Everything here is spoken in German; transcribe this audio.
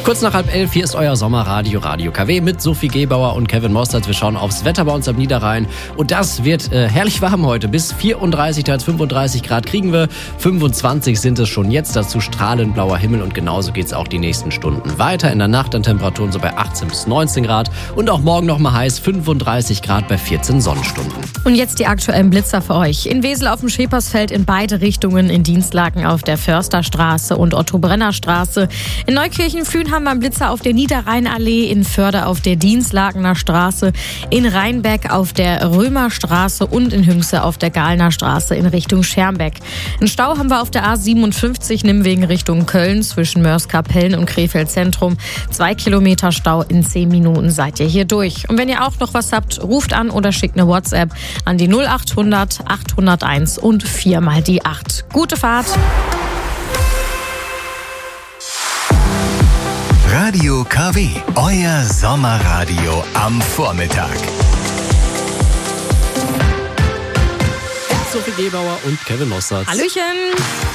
Kurz nach 10:30, hier ist euer Sommerradio, Radio KW mit Sophie Gebauer und Kevin Mostert. Wir schauen aufs Wetter bei uns am Niederrhein und das wird herrlich warm heute. Bis 34, teils 35 Grad kriegen wir, 25 sind es schon jetzt, dazu strahlend blauer Himmel und genauso geht es auch die nächsten Stunden weiter. In der Nacht dann Temperaturen so bei 18 bis 19 Grad und auch morgen noch mal heiß, 35 Grad bei 14 Sonnenstunden. Und jetzt die aktuellen Blitzer für euch. In Wesel auf dem Schäpersfeld in beide Richtungen, in Dienstlaken auf der Försterstraße und Otto-Brenner-Straße. In Neukirchen-Flühen haben wir einen Blitzer auf der Niederrheinallee, in Förde auf der Dienstlakener Straße, in Rheinbeck auf der Römerstraße und in Hünxe auf der Galener Straße in Richtung Schermbeck. Einen Stau haben wir auf der A57 Nimwegen Richtung Köln zwischen Mörs-Kapellen und Krefeld Zentrum. 2 Kilometer Stau, in 10 Minuten seid ihr hier durch. Und wenn ihr auch noch was habt, ruft an oder schickt eine WhatsApp an die 0800 801 und 4 mal die 8. Gute Fahrt! Radio KW, euer Sommerradio am Vormittag. Sophie Gebauer und Kevin Mostert. Hallöchen!